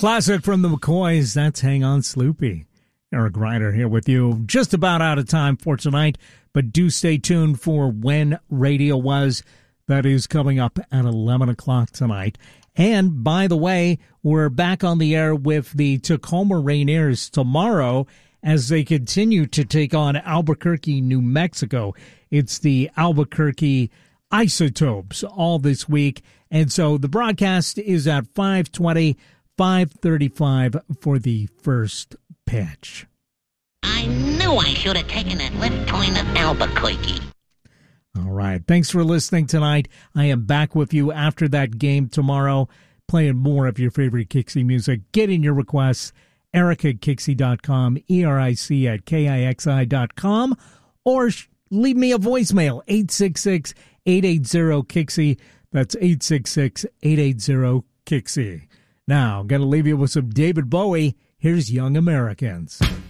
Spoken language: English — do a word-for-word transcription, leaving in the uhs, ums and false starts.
Classic from the McCoys. That's Hang On Sloopy. Eric Ryder here with you. Just about out of time for tonight, but do stay tuned for When Radio Was. That is coming up at eleven o'clock tonight. And, by the way, we're back on the air with the Tacoma Rainiers tomorrow as they continue to take on Albuquerque, New Mexico. It's the Albuquerque Isotopes all this week. And so the broadcast is at five twenty, five thirty-five for the first pitch. I knew I should have taken that left turn at Albuquerque. All right. Thanks for listening tonight. I am back with you after that game tomorrow, playing more of your favorite Kixie music. Get in your requests, Eric at Kixie dot com, E R I C at K I X I dot com, or leave me a voicemail, eight six six, eight eight zero, Kixie. That's eight six six, eight eight zero, Kixie. Now, I'm going to leave you with some David Bowie. Here's Young Americans.